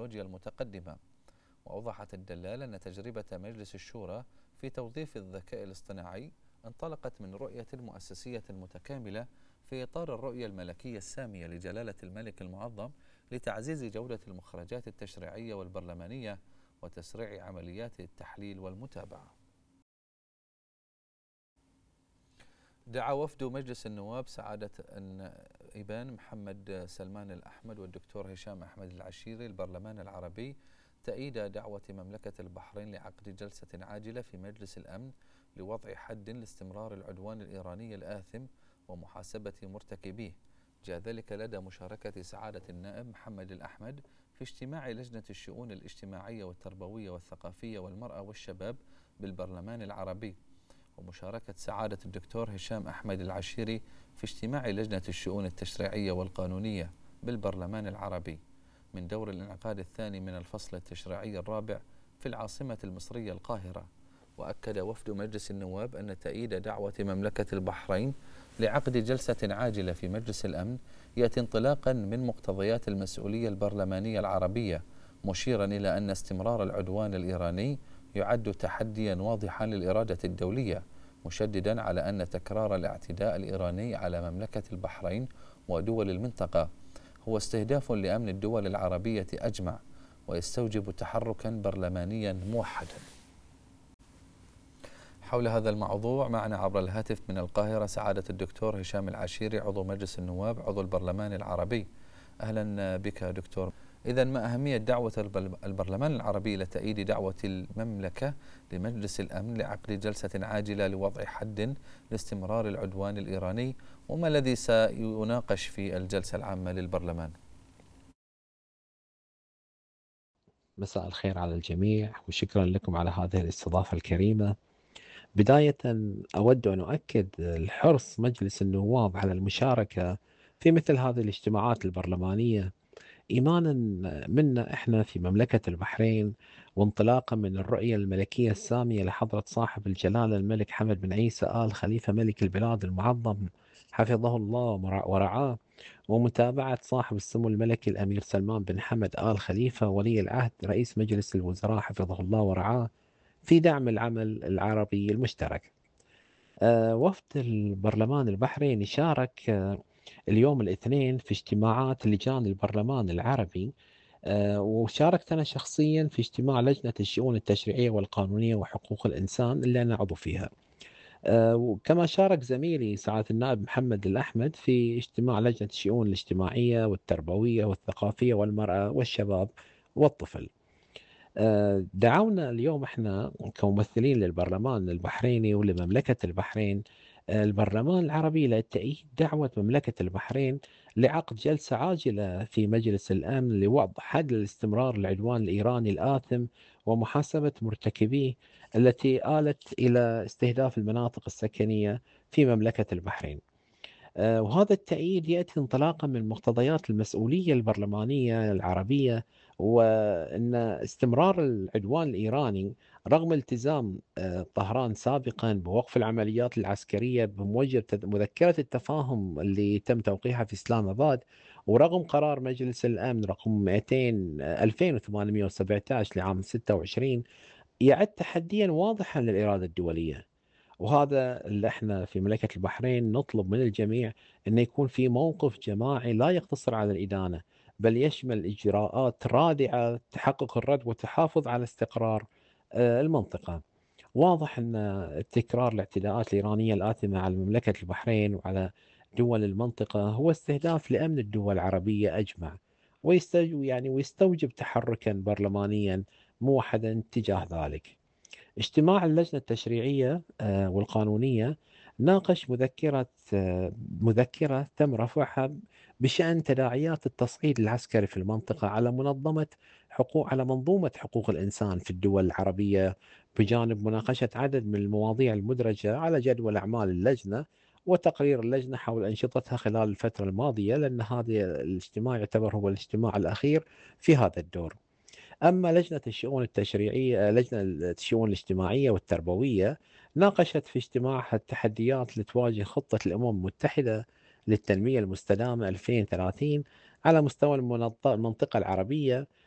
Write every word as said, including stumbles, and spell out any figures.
والتكنولوجيا المتقدمة. وأوضحت الدلال أن تجربة مجلس الشورى في توظيف الذكاء الاصطناعي انطلقت من رؤية مؤسسية متكاملة في إطار الرؤية الملكية السامية لجلالة الملك المعظم لتعزيز جودة المخرجات التشريعية والبرلمانية وتسريع عمليات التحليل والمتابعة. دعا وفد مجلس النواب سعادة الإبان محمد سلمان الأحمد والدكتور هشام أحمد العشيري البرلمان العربي تأييد دعوة مملكة البحرين لعقد جلسة عاجلة في مجلس الأمن لوضع حد لاستمرار العدوان الإيراني الآثم ومحاسبة مرتكبيه. جاء ذلك لدى مشاركة سعادة النائب محمد الأحمد في اجتماع لجنة الشؤون الاجتماعية والتربوية والثقافية والمرأة والشباب بالبرلمان العربي، ومشاركة سعادة الدكتور هشام أحمد العشيري في اجتماع لجنة الشؤون التشريعية والقانونية بالبرلمان العربي من دور الانعقاد الثاني من الفصل التشريعي الرابع في العاصمة المصرية القاهرة. وأكد وفد مجلس النواب أن تأييد دعوة مملكة البحرين لعقد جلسة عاجلة في مجلس الأمن يأتي انطلاقا من مقتضيات المسؤولية البرلمانية العربية، مشيرا إلى أن استمرار العدوان الإيراني يعد تحديا واضحا للإرادة الدولية، مشددا على أن تكرار الاعتداء الإيراني على مملكة البحرين ودول المنطقة هو استهداف لأمن الدول العربية أجمع ويستوجب تحركا برلمانيا موحدا. حول هذا الموضوع معنا عبر الهاتف من القاهرة سعادة الدكتور هشام العشيري عضو مجلس النواب عضو البرلمان العربي. أهلا بك دكتور. إذن ما أهمية دعوة البرلمان العربي لتأييد دعوة المملكة لمجلس الأمن لعقد جلسة عاجلة لوضع حد لاستمرار العدوان الإيراني، وما الذي سيناقش في الجلسة العامة للبرلمان؟ مساء الخير على الجميع وشكرا لكم على هذه الاستضافة الكريمة. بداية أود أن أؤكد الحرص مجلس النواب على المشاركة في مثل هذه الاجتماعات البرلمانية إيمانا منا إحنا في مملكة البحرين، وانطلاقا من الرؤية الملكية السامية لحضرة صاحب الجلالة الملك حمد بن عيسى آل خليفة ملك البلاد المعظم حفظه الله ورعاه، ومتابعة صاحب السمو الملكي الأمير سلمان بن حمد آل خليفة ولي العهد رئيس مجلس الوزراء حفظه الله ورعاه في دعم العمل العربي المشترك. آه، وفد البرلمان البحريني شارك آه، اليوم الاثنين في اجتماعات لجان البرلمان العربي، آه، وشاركت أنا شخصيا في اجتماع لجنة الشؤون التشريعية والقانونية وحقوق الإنسان اللي أنا عضو فيها. آه، وكما شارك زميلي سعادة النائب محمد الأحمد في اجتماع لجنة الشؤون الاجتماعية والتربوية والثقافية والمرأة والشباب والطفل. آه، دعونا اليوم احنا كممثلين للبرلمان البحريني ولمملكة البحرين، آه، البرلمان العربي لتأييد دعوة مملكة البحرين لعقد جلسة عاجلة في مجلس الأمن لوضع حد لاستمرار العدوان الإيراني الآثم ومحاسبة مرتكبيه التي آلت إلى استهداف المناطق السكنية في مملكة البحرين. آه، وهذا التأييد يأتي انطلاقا من مقتضيات المسؤولية البرلمانية العربية، وأن استمرار العدوان الإيراني رغم التزام آه، طهران سابقا بوقف العمليات العسكرية بموجب تد- مذكرة التفاهم اللي تم توقيعها في إسلام آباد، ورغم قرار مجلس الأمن رقم مئتين آه، ألفين وثمانمئة وسبعة عشر لعام ستة وعشرين، يعد تحديا واضحا للإرادة الدولية. وهذا اللي احنا في مملكة البحرين نطلب من الجميع انه يكون في موقف جماعي لا يقتصر على الإدانة، بل يشمل إجراءات رادعة تحقق الرد والتحافظ على استقرار آه، المنطقة. واضح أن تكرار الاعتداءات الإيرانية الآثمة على مملكة البحرين وعلى دول المنطقة هو استهداف لأمن الدول العربية أجمع، ويستوجب يعني ويستوجب تحركا برلمانيا موحدا تجاه ذلك. اجتماع اللجنة التشريعية آه، والقانونية ناقش مذكرة آه، مذكرة تم رفعها بشأن تداعيات التصعيد العسكري في المنطقة على منظمة حقوق على منظومة حقوق الإنسان في الدول العربية، بجانب مناقشة عدد من المواضيع المدرجة على جدول أعمال اللجنة وتقرير اللجنة حول أنشطتها خلال الفترة الماضية، لأن هذا الاجتماع يعتبر هو الاجتماع الأخير في هذا الدور. أما لجنة الشؤون التشريعية لجنة الشؤون الاجتماعية والتربوية ناقشت في اجتماعها التحديات اللي تواجه خطة الأمم المتحدة للتنمية المستدامة ألفين وثلاثين على مستوى المنط- المنطقة العربية،